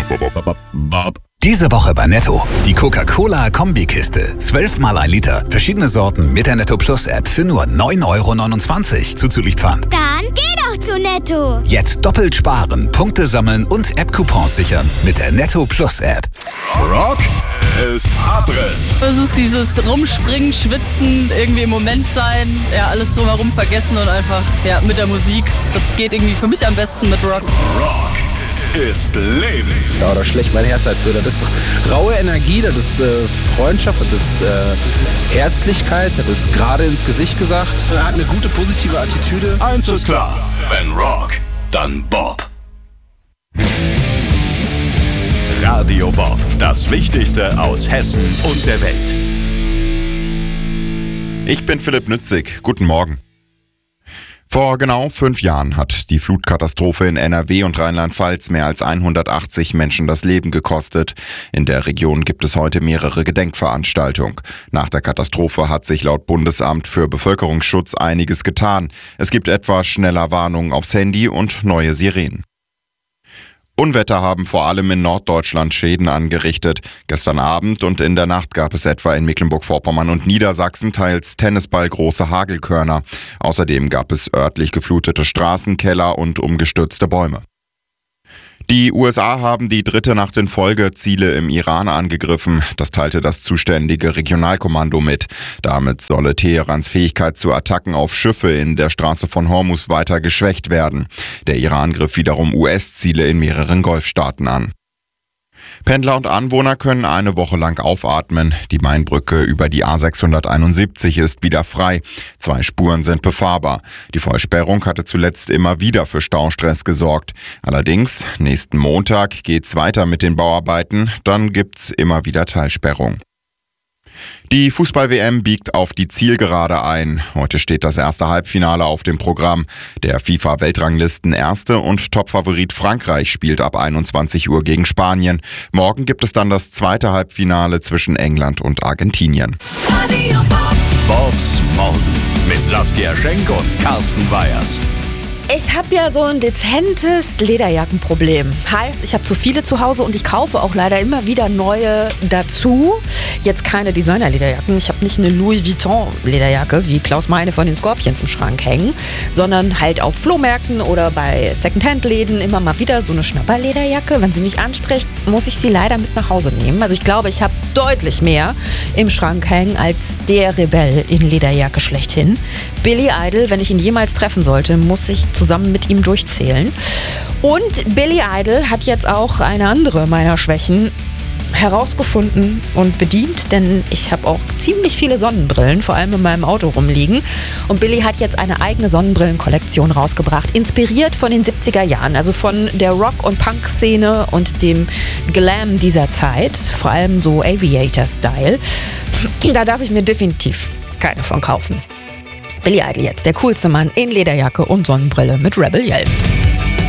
Diese Woche bei Netto. Die Coca-Cola Kombikiste. 12 mal 1 Liter. Verschiedene Sorten mit der Netto Plus App für nur 9,29 € zuzüglich Pfand. Dann geh doch zu Netto. Jetzt doppelt sparen, Punkte sammeln und App-Coupons sichern mit der Netto Plus App. Rock ist Abriss. Es ist dieses Rumspringen, Schwitzen, irgendwie im Moment sein, ja, alles drumherum vergessen und einfach mit der Musik. Das geht irgendwie für mich am besten mit Rock. Rock ist Leben. Ja, da schlägt mein Herz halt für. Das ist raue Energie, das ist Freundschaft, das ist Herzlichkeit, das ist gerade ins Gesicht gesagt. Er hat eine gute, positive Attitüde. Eins ist klar, wenn Rock, dann Bob. Radio Bob, das Wichtigste aus Hessen und der Welt. Ich bin Philipp Nützig. Guten Morgen. Vor genau 5 Jahren hat die Flutkatastrophe in NRW und Rheinland-Pfalz mehr als 180 Menschen das Leben gekostet. In der Region gibt es heute mehrere Gedenkveranstaltungen. Nach der Katastrophe hat sich laut Bundesamt für Bevölkerungsschutz einiges getan. Es gibt etwa schneller Warnungen aufs Handy und neue Sirenen. Unwetter haben vor allem in Norddeutschland Schäden angerichtet. Gestern Abend und in der Nacht gab es etwa in Mecklenburg-Vorpommern und Niedersachsen teils tennisballgroße Hagelkörner. Außerdem gab es örtlich geflutete Straßenkeller und umgestürzte Bäume. Die USA haben die 3. Nacht in Folge Ziele im Iran angegriffen. Das teilte das zuständige Regionalkommando mit. Damit solle Teherans Fähigkeit zu Attacken auf Schiffe in der Straße von Hormuz weiter geschwächt werden. Der Iran griff wiederum US-Ziele in mehreren Golfstaaten an. Pendler und Anwohner können eine Woche lang aufatmen. Die Mainbrücke über die A671 ist wieder frei. 2 Spuren sind befahrbar. Die Vollsperrung hatte zuletzt immer wieder für Staustress gesorgt. Allerdings, nächsten Montag geht's weiter mit den Bauarbeiten. Dann gibt's immer wieder Teilsperrung. Die Fußball-WM biegt auf die Zielgerade ein. Heute steht das erste Halbfinale auf dem Programm. Der FIFA-Weltranglisten Erste und Topfavorit Frankreich spielt ab 21 Uhr gegen Spanien. Morgen gibt es dann das zweite Halbfinale zwischen England und Argentinien. Bobs Morgen mit Saskia Schenk und Carsten Weyers. Ich habe ja so ein dezentes Lederjackenproblem. Heißt, ich habe zu viele zu Hause und ich kaufe auch leider immer wieder neue dazu. Jetzt keine Designer-Lederjacken. Ich habe nicht eine Louis Vuitton-Lederjacke, wie Klaus Meine von den Scorpions im Schrank hängen, sondern halt auf Flohmärkten oder bei Secondhand-Läden immer mal wieder so eine Schnapperlederjacke. Wenn sie mich anspricht, muss ich sie leider mit nach Hause nehmen. Also ich glaube, ich habe deutlich mehr im Schrank hängen als der Rebell in Lederjacke schlechthin. Billy Idol, wenn ich ihn jemals treffen sollte, muss ich zusammen mit ihm durchzählen. Und Billy Idol hat jetzt auch eine andere meiner Schwächen herausgefunden und bedient, denn ich habe auch ziemlich viele Sonnenbrillen, vor allem in meinem Auto rumliegen. Und Billy hat jetzt eine eigene Sonnenbrillenkollektion rausgebracht, inspiriert von den 70er Jahren, also von der Rock- und Punk-Szene und dem Glam dieser Zeit, vor allem so Aviator-Style. Da darf ich mir definitiv keine von kaufen. Billy Idol jetzt, der coolste Mann in Lederjacke und Sonnenbrille mit Rebel Yell.